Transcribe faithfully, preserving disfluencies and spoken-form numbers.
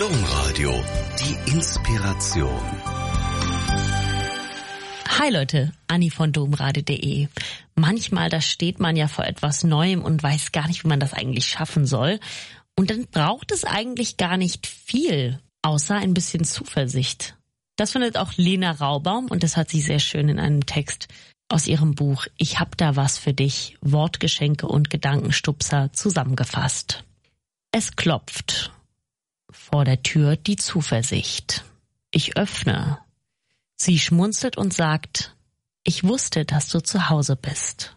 Domradio, die Inspiration. Hi Leute, Anni von domradio punkt de. Manchmal, da steht man ja vor etwas Neuem und weiß gar nicht, wie man das eigentlich schaffen soll. Und dann braucht es eigentlich gar nicht viel, außer ein bisschen Zuversicht. Das findet auch Lena Raubaum und das hat sie sehr schön in einem Text aus ihrem Buch Ich hab da was für dich, Wortgeschenke und Gedankenstupser zusammengefasst. Es klopft vor der Tür die Zuversicht. Ich öffne. Sie schmunzelt und sagt, ich wusste, dass du zu Hause bist.